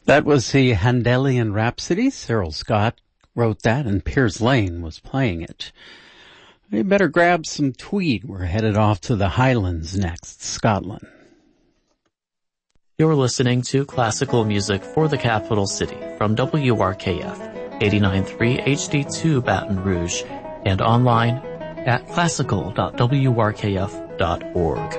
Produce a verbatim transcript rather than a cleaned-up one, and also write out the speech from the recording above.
That was the Handelian Rhapsody. Cyril Scott wrote that, and Piers Lane was playing it. You better grab some tweed. We're headed off to the Highlands next, Scotland. You're listening to classical music for the capital city from W R K F, eighty-nine point three H D two Baton Rouge, and online at classical dot w r k f dot org.